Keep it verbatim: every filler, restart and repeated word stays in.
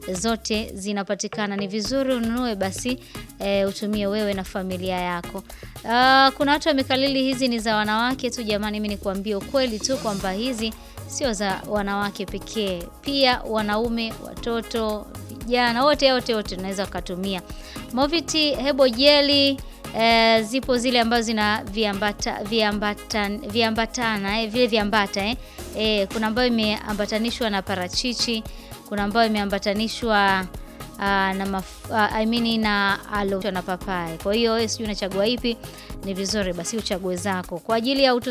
zote zinapatikana. Ni vizuri ununue basi e, utumie wewe na familia yako. Uh, kuna watu wamekalili hizi ni za wanawake tu. Jamani, mimi nikwambie ukweli tu kwamba hizi sio za wanawake pekee. Pia wanaume, watoto, vijana, wote wote wote tunaweza kutumia. Moviti Hebo Jelly E, zipo zile ambazo zina viambata viambata viambatana eh, vile viambata eh. E, kuna ambayo imeambatanishwa na parachichi, kuna ambayo imeambatanishwa uh, na maf, uh, I mean na aloe na papai. Kwa hiyo wewe sijui unachagua ipi, ni vizuri basi uchague zako kwa ajili ya utu